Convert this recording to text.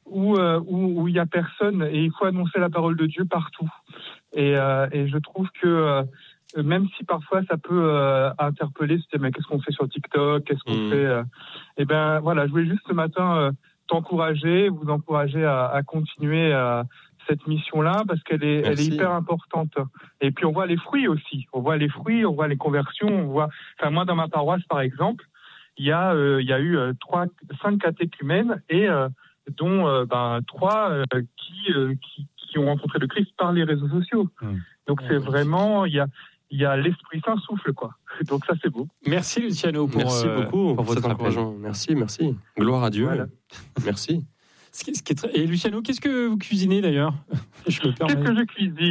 où il y a personne et il faut annoncer la parole de Dieu partout. Et je trouve que même si parfois ça peut interpeller, se dire mais qu'est-ce qu'on fait sur TikTok, qu'est-ce qu'on fait Eh ben voilà, je voulais juste ce matin vous encourager à continuer cette mission-là parce qu'elle est hyper importante. Et puis on voit les fruits aussi, on voit les conversions, Enfin moi dans ma paroisse par exemple, il y a eu 5 catéchumènes et dont 3 qui ont rencontré le Christ par les réseaux sociaux. Donc c'est vraiment il y a l'Esprit Saint souffle quoi. Donc ça c'est beau. Merci Luciano merci beaucoup pour votre encourageant. Merci. Gloire à Dieu. Voilà. Merci. Et Luciano, qu'est-ce que vous cuisinez d'ailleurs? Je me permets. Qu'est-ce que je cuisine?